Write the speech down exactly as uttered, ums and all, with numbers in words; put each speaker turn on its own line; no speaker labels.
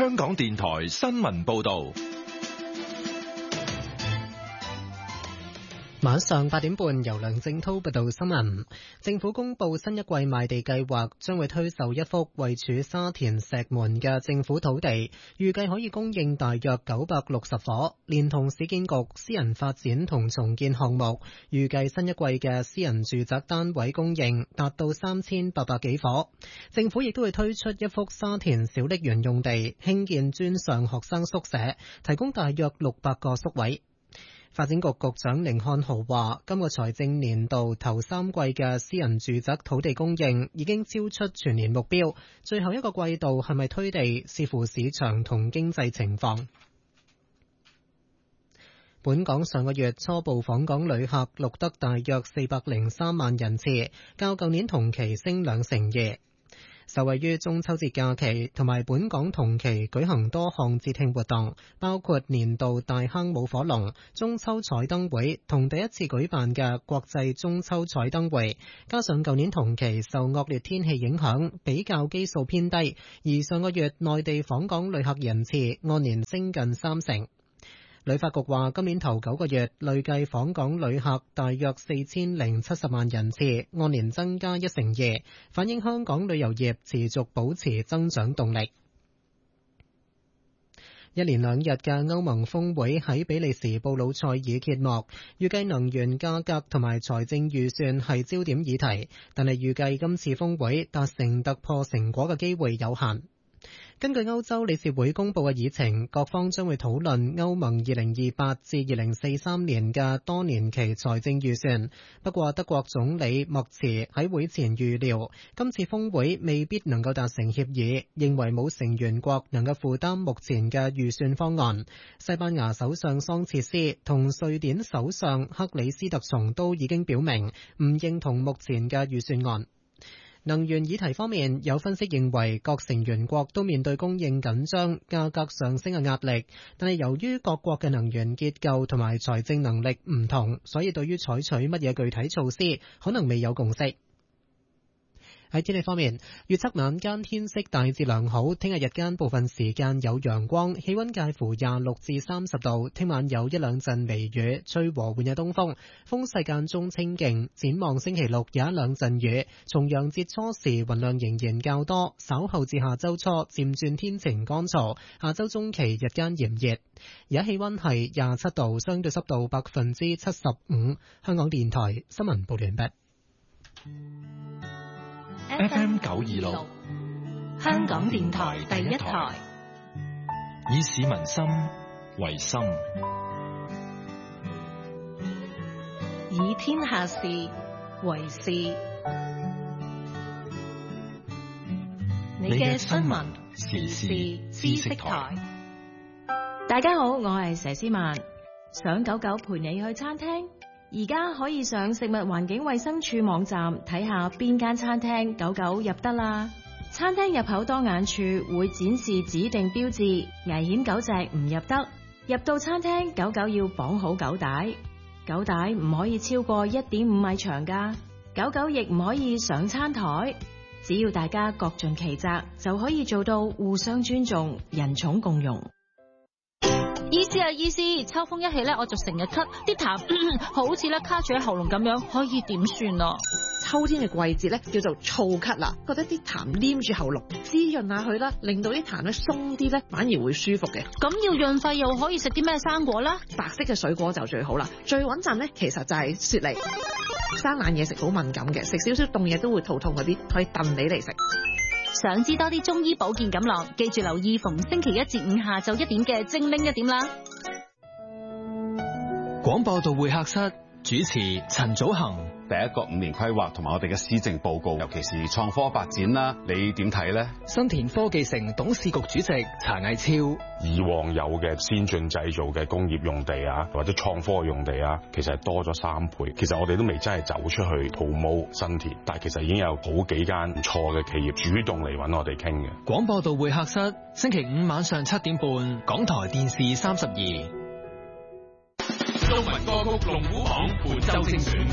香港電台新聞報道。
晚上八點半，由梁正濤報道新聞。政府公布新一季賣地計劃，將會推售一幅位處沙田石門嘅政府土地，預計可以供應大約九百六十伙，連同市建局私人發展同重建項目，預計新一季嘅私人住宅單位供應達到三千八百幾伙。政府亦都會推出一幅沙田小瀝源用地，興建專上學生宿舍，提供大約六百個宿位。發展局局長甯漢豪話，今個財政年度頭三季嘅私人住宅土地供應已經超出全年目標，最後一個季度係咪推地，視乎市場同經濟情況。本港上個月初步訪港旅客錄得大約四百零三萬人次，較舊年同期升兩成二。受惠於中秋節假期同埋本港同期舉行多項節慶活動，包括年度大坑舞火龍、中秋彩燈會同第一次舉辦嘅國際中秋彩燈會，加上舊年同期受惡劣天氣影響，比較基數偏低，而上個月內地訪港旅客人次按年升近三成。旅發局話，今年頭九個月累計訪港旅客大約四千零七十萬人次，按年增加一成二，反映香港旅遊業持續保持增長動力。一連兩日嘅歐盟峰會喺比利時布魯塞爾揭幕，預計能源價格同埋財政預算係焦點議題，但係預計今次峰會達成突破成果嘅機會有限。根據歐洲理事會公佈嘅議程，各方將會討論歐盟二零二八至二零四三年嘅多年期財政預算。不過德國總理默茨喺會前預料，今次峰會未必能夠達成協議，認為冇成員國能夠負擔目前嘅預算方案。西班牙首相桑切斯同瑞典首相克里斯特松都已經表明唔認同目前嘅預算案。能源議題方面，有分析認為各成員國都面對供應緊張、價格上升嘅壓力，但係由於各國嘅能源結構同埋財政能力唔同，所以對於採取乜嘢具體措施，可能未有共識。喺天氣方面，預測晚間天色大致良好，聽日日間部分時間有陽光，氣溫介乎廿六至三十度。聽晚有一兩陣微雨，吹和緩嘅東風，風勢間中清勁。展望星期六有一兩陣雨，重陽節初時雲量仍然較多，稍後至下周初漸轉天晴乾燥。下周中期日間炎熱，而家氣溫係廿七度，相對濕度百分之七十五。香港電台新聞報完畢。
F M 九二六，
香港電台第一台，
以市民心為心，
以天下事為事。你嘅新聞時事知識台。
大家好，我係佘詩曼。想九九陪你去餐廳，而家可以上食物環境衛生署網站睇下邊間餐廳狗狗入得啦。餐廳入口當眼處會展示指定標誌，危險狗隻唔入得。入到餐廳，狗狗要綁好狗帶，狗帶唔可以超過一點五米長㗎。狗狗亦唔可以上餐台。只要大家各盡其責，就可以做到互相尊重、人寵共融。
醫師啊，醫師，秋風一起咧，我就成日咳，啲痰好似咧卡住喺喉嚨咁樣，可以點算啊？
秋天嘅季節咧叫做燥咳啦，覺得啲痰黏住喉嚨，滋潤下佢啦，令到啲痰咧鬆啲咧，反而會舒服嘅。
咁要潤肺又可以食啲咩生果啦？
白色嘅水果就最好啦，最穩陣咧其實就係雪梨。生冷嘢食好敏感嘅，食少少凍嘢都會肚痛嗰啲，可以燉你嚟食。
想知多啲中醫保健錦囊，記住留意逢星期一至五下晝一點嘅精靈一點啦。
廣播道會客室主持陳祖恒。
第一個五年規劃同埋我哋嘅施政報告，尤其是創科發展啦，你點睇呢？
新田科技城董事局主席查毅超。
以往有嘅先進製造嘅工業用地啊，或者創科用地啊，其實係多咗三倍。其實我哋都未真係走出去 promote新田，但係其實已經有好幾間唔錯嘅企業主動嚟揾我哋傾嘅。
廣播道會客室星期五晚上七點半，港台電視三十二。
中文歌曲龍虎榜本周精選。